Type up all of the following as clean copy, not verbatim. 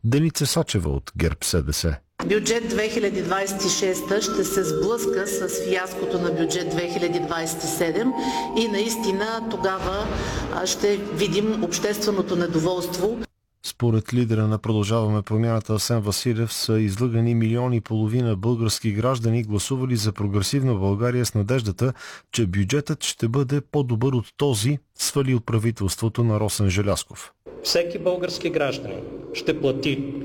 Деница Сачева от ГЕРБ-СДС. Бюджет 2026 ще се сблъска с фиаското на бюджет 2027 и наистина тогава ще видим общественото недоволство. Според лидера на Продължаваме промяната Асен Василев са излъгани 1,5 милиона български граждани, гласували за прогресивна България с надеждата, че бюджетът ще бъде по-добър от този, свали от правителството на Росен Желязков. Всеки български гражданин ще плати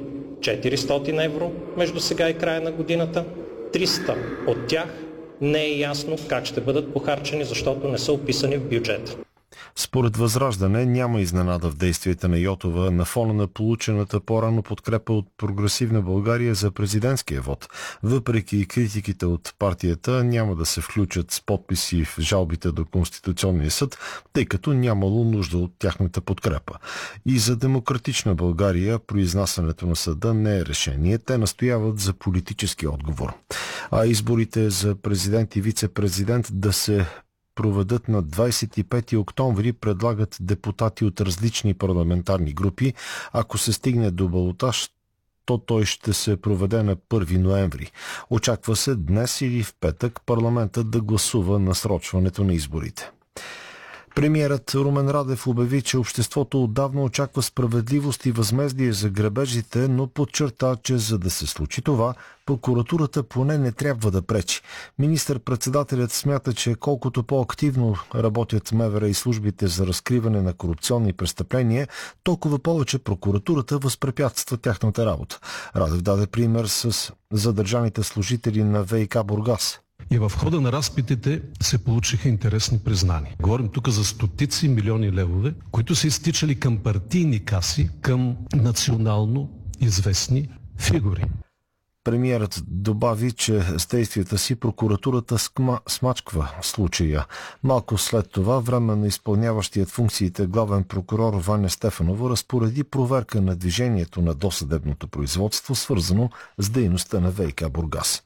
400 евро между сега и края на годината. 300 от тях не е ясно как ще бъдат похарчени, защото не са описани в бюджета. Според Възраждане няма изненада в действията на Йотова на фона на получената по-рано подкрепа от Прогресивна България за президентския вод. Въпреки критиките от партията, няма да се включат с подписи в жалбите до Конституционния съд, тъй като нямало нужда от тяхната подкрепа. И за Демократична България произнасянето на съда не е решение. Те настояват за политически отговор. А изборите за президент и вице-президент да се проведат на 25 октомври, предлагат депутати от различни парламентарни групи. Ако се стигне до балотаж, то той ще се проведе на 1 ноември. Очаква се днес или в петък парламентът да гласува насрочването на изборите. Премиерът Румен Радев обяви, че обществото отдавна очаква справедливост и възмездие за грабежите, но подчерта, че за да се случи това, прокуратурата поне не трябва да пречи. Министър-председателят смята, че колкото по-активно работят МВР и службите за разкриване на корупционни престъпления, толкова повече прокуратурата възпрепятства тяхната работа. Радев даде пример с задържаните служители на ВиК Бургас. И в хода на разпитите се получиха интересни признания. Говорим тук за стотици милиони левове, които са изтичали към партийни каси, към национално известни фигури. Премиерът добави, че с действията си прокуратурата смачква случая. Малко след това временно изпълняващият функциите главен прокурор Ваня Стефанова разпореди проверка на движението на досъдебното производство, свързано с дейността на ВиК Бургас.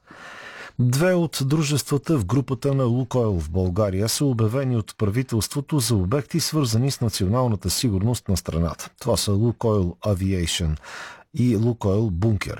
2 от дружествата в групата на Лукойл в България са обявени от правителството за обекти, свързани с националната сигурност на страната. Това са Лукойл Авиейшън и Лукойл Бункер.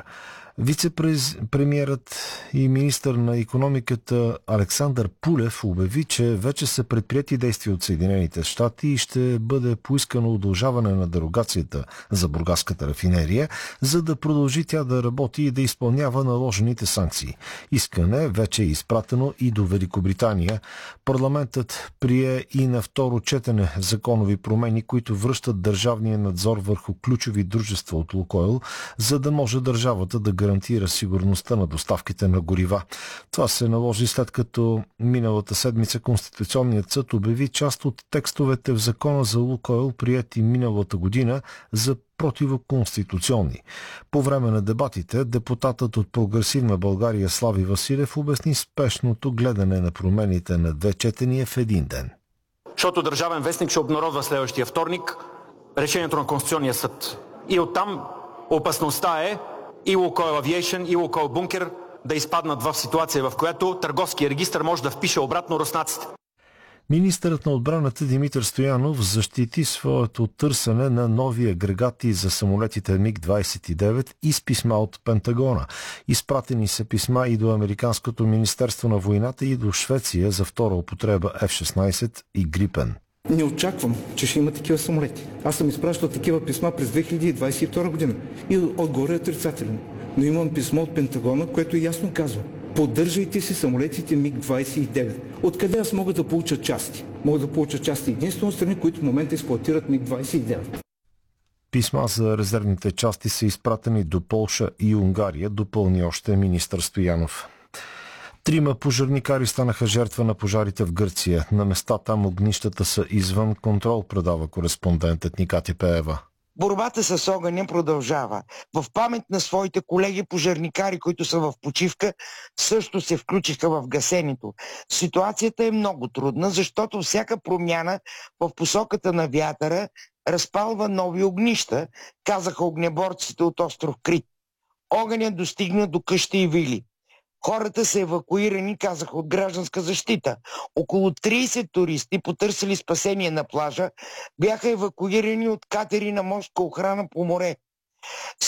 Вице-премиерът и министър на икономиката Александър Пулев обяви, че вече са предприети действия от Съединените щати и ще бъде поискано удължаване на дерогацията за бургаската рафинерия, за да продължи тя да работи и да изпълнява наложените санкции. Искане вече е изпратено и до Великобритания. Парламентът прие и на второ четене законови промени, които връщат държавния надзор върху ключови дружества от Лукойл, за да може държавата да гарантира сигурността на доставките на горива. Това се наложи след като миналата седмица Конституционният съд обяви част от текстовете в закона за Лукойл, приети миналата година, за противоконституционни. По време на дебатите депутатът от Прогресивна България Слави Василев обясни спешното гледане на промените на 2 четения в един ден. Защото Държавен вестник ще обнародва следващия вторник решението на Конституционния съд. И оттам опасността е и Лукойл Авиейшън, и Лукойл Бункер да изпаднат в ситуация, в която търговския регистър може да впише обратно руснаците. Министърът на отбраната Димитър Стоянов защити своето търсене на нови агрегати за самолетите МиГ-29 и с писма от Пентагона. Изпратени са писма и до Американското министерство на войната и до Швеция за втора употреба F-16 и Грипен. Не очаквам, че ще има такива самолети. Аз съм изпращал такива писма през 2022 година и отгоре е отрицателен. Но имам писмо от Пентагона, което ясно казва: поддържайте си самолетите МиГ-29. Откъде аз мога да получа части? Мога да получа части единствено от страни, които в момента експлоатират МиГ-29. Писма за резервните части са изпратени до Полша и Унгария, допълни още министър Стоянов. 3 пожарникари станаха жертва на пожарите в Гърция. На места там огнищата са извън контрол, предава кореспондентът ни Катя Пеева. Борбата с огъня продължава. В памет на своите колеги пожарникари, които са в почивка, също се включиха в гасенето. Ситуацията е много трудна, защото всяка промяна в посоката на вятъра разпалва нови огнища, казаха огнеборците от остров Крит. Огънят достигна до къща и вили. Хората са евакуирани, казаха от гражданска защита. Около 30 туристи, потърсили спасение на плажа, бяха евакуирани от катери на морска охрана по море.